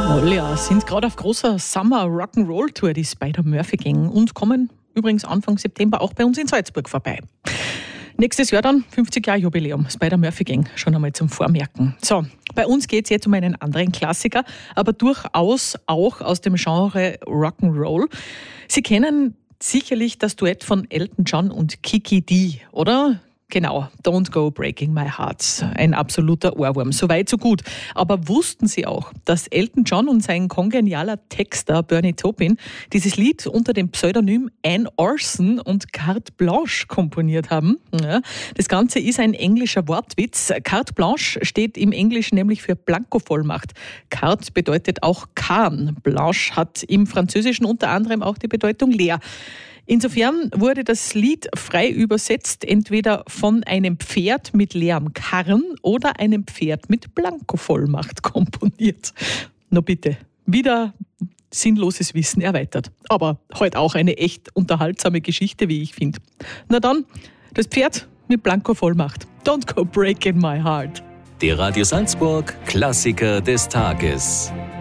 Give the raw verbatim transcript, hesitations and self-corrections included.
Jawohl, ja, sind gerade auf großer Summer Rock'n'Roll Tour, die Spider-Murphy-Gang, und kommen übrigens Anfang September auch bei uns in Salzburg vorbei. Nächstes Jahr dann fünfzig Jahre Jubiläum, Spider-Murphy-Gang, schon einmal zum Vormerken. So, bei uns geht es jetzt um einen anderen Klassiker, aber durchaus auch aus dem Genre Rock'n'Roll. Sie kennen sicherlich das Duett von Elton John und Kiki Dee, oder? Genau, Don't Go Breaking My Heart. Ein absoluter Ohrwurm. So weit, so gut. Aber wussten Sie auch, dass Elton John und sein kongenialer Texter Bernie Taupin dieses Lied unter dem Pseudonym Anne Orson und Carte Blanche komponiert haben? Ja, das Ganze ist ein englischer Wortwitz. Carte Blanche steht im Englischen nämlich für Blankovollmacht. Carte bedeutet auch Kahn. Blanche hat im Französischen unter anderem auch die Bedeutung leer. Insofern wurde das Lied frei übersetzt, entweder von einem Pferd mit leerem Karren oder einem Pferd mit Blankovollmacht komponiert. Na bitte, wieder sinnloses Wissen erweitert. Aber heute auch eine echt unterhaltsame Geschichte, wie ich finde. Na dann, das Pferd mit Blankovollmacht. Don't go breaking my heart. Der Radio Salzburg Klassiker des Tages.